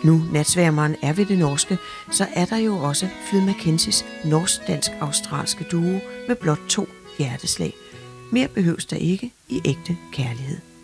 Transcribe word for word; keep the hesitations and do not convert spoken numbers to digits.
Nu natsværmeren er ved det norske, så er der jo også Flyd Mackenzies norsk-dansk-australske duo med blot to hjerteslag. Mere behøves der ikke i ægte kærlighed.